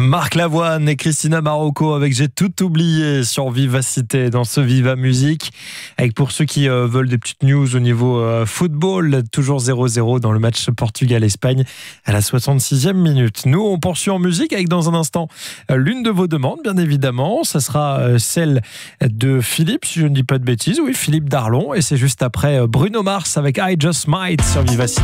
Marc Lavoine et Christina Marocco avec J'ai tout oublié sur Vivacité dans ce Viva Musique. Avec pour ceux qui veulent des petites news au niveau football, toujours 0-0 dans le match Portugal-Espagne à la 66e minute. Nous, on poursuit en musique avec dans un instant l'une de vos demandes, bien évidemment. Ça sera celle de Philippe, si je ne dis pas de bêtises. Oui, Philippe Darlon. Et c'est juste après Bruno Mars avec I Just Might sur Vivacité.